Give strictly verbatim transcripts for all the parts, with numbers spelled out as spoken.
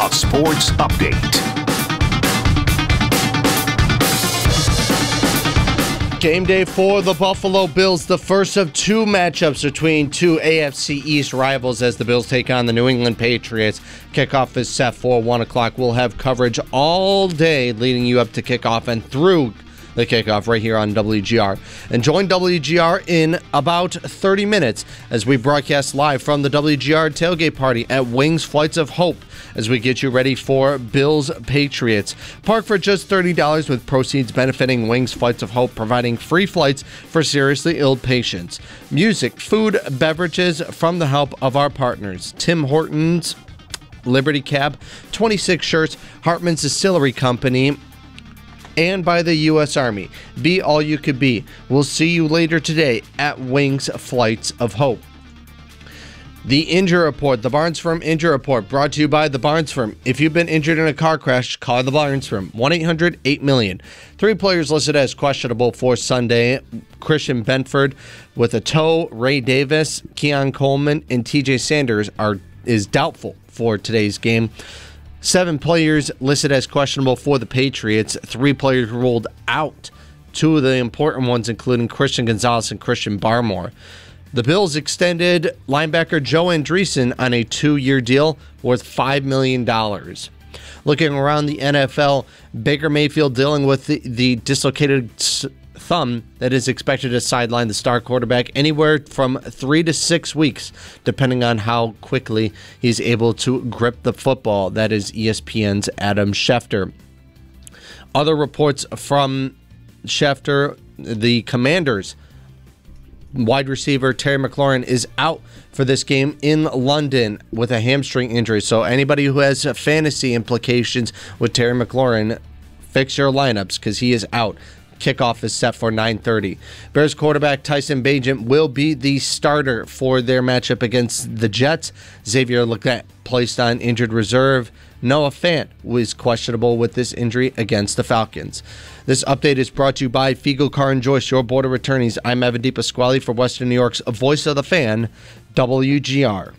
a sports update. Game day for the Buffalo Bills, the first of two matchups between two A F C East rivals as the Bills take on the New England Patriots. Kickoff is set for one o'clock. We'll have coverage all day leading you up to kickoff and through the kickoff right here on W G R. And join W G R in about thirty minutes as we broadcast live from the W G R tailgate party at Wings Flights of Hope as we get you ready for Bills Patriots. Park for just thirty dollars with proceeds benefiting Wings Flights of Hope, providing free flights for seriously ill patients. Music, food, beverages from the help of our partners. Tim Hortons, Liberty Cab, twenty-six Shirts, Hartman's Distillery Company, and by the U S Army. Be all you could be. We'll see you later today at Wings Flights of Hope. The Injury Report, the Barnes Firm Injury Report, brought to you by the Barnes Firm. If you've been injured in a car crash, call the Barnes Firm, one eight hundred eight million. Three players listed as questionable for Sunday. Christian Benford with a toe, Ray Davis, Keon Coleman, and T J Sanders are is doubtful for today's game. Seven players listed as questionable for the Patriots. Three players ruled out. Two of the important ones, including Christian Gonzalez and Christian Barmore. The Bills extended linebacker Joe Andreessen on a two-year deal worth five million dollars. Looking around the N F L, Baker Mayfield dealing with the, the dislocated thumb that is expected to sideline the star quarterback anywhere from three to six weeks, depending on how quickly he's able to grip the football. That is E S P N's Adam Schefter. Other reports from Schefter, the Commanders wide receiver Terry McLaurin is out for this game in London with a hamstring injury. So anybody who has fantasy implications with Terry McLaurin, fix your lineups because he is out. Kickoff is set for nine thirty. Bears quarterback Tyson Bagent will be the starter for their matchup against the Jets. Xavier Legette placed on injured reserve. Noah Fant was questionable with this injury against the Falcons. This update is brought to you by Figo Car and Joyce, your border attorneys. I'm Evan DePasquale for Western New York's Voice of the Fan, W G R.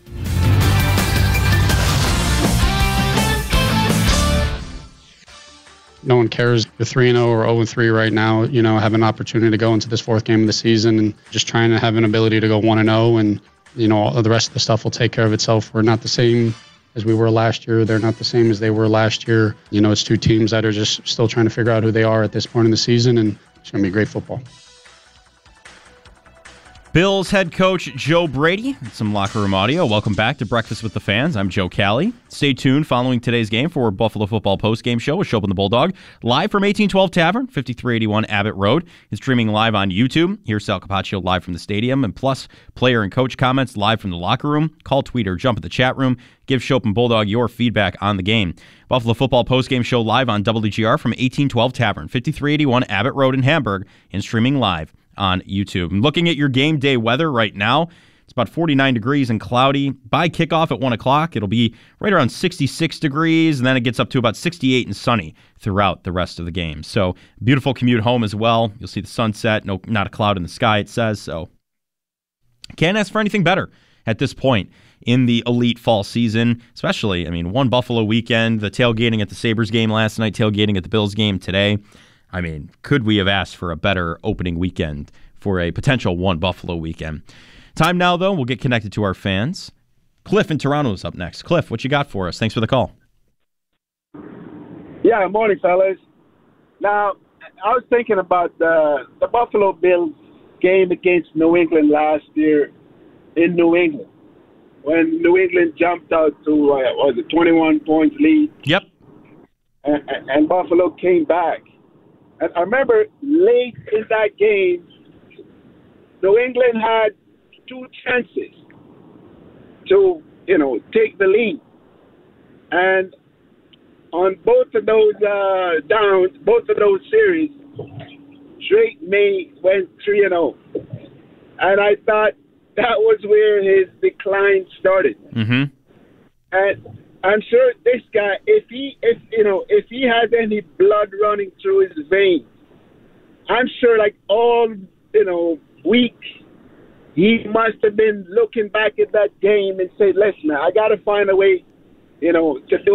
No one cares. You're three and oh or oh and three right now. You know, have an opportunity to go into this fourth game of the season and just trying to have an ability to go one and oh, and you know, all the rest of the stuff will take care of itself. We're not the same as we were last year. They're not the same as they were last year. You know, it's two teams that are just still trying to figure out who they are at this point in the season, and it's going to be great football. Bills head coach Joe Brady and some locker room audio. Welcome back to Breakfast with the Fans. I'm Joe Cali. Stay tuned following today's game for Buffalo Football Post-Game Show with Shope and the Bulldog. Live from eighteen twelve Tavern, fifty-three eighty-one Abbott Road. It's streaming live on YouTube. Here's Sal Capaccio live from the stadium. And plus, player and coach comments live from the locker room. Call, tweet, or jump at the chat room. Give Shope and Bulldog your feedback on the game. Buffalo Football Post-Game Show live on W G R from eighteen twelve Tavern, fifty-three eighty-one Abbott Road in Hamburg, and streaming live on YouTube. I'm looking at your game day weather right now. It's about forty-nine degrees and cloudy. By kickoff at one o'clock, it'll be right around sixty-six degrees, and then it gets up to about sixty-eight and sunny throughout the rest of the game. So, beautiful commute home as well. You'll see the sunset. No, not a cloud in the sky, it says. So, can't ask for anything better at this point in the elite fall season, especially, I mean, one Buffalo weekend, the tailgating at the Sabres game last night, tailgating at the Bills game today. I mean, could we have asked for a better opening weekend for a potential one Buffalo weekend? Time now, though. We'll get connected to our fans. Cliff in Toronto is up next. Cliff, what you got for us? Thanks for the call. Yeah, morning, fellas. Now, I was thinking about the, the Buffalo Bills game against New England last year in New England, when New England jumped out to, uh, what was it, twenty-one points lead. Yep. And, and Buffalo came back. And I remember late in that game, New England had two chances to, you know, take the lead. And on both of those uh, downs, both of those series, Drake May went three and oh. And I thought that was where his decline started. Mm-hmm. And I'm sure this guy, if he, if you know, if he has any blood running through his veins, I'm sure, like all you know, week, he must have been looking back at that game and said, "Listen, I got to find a way, you know, to do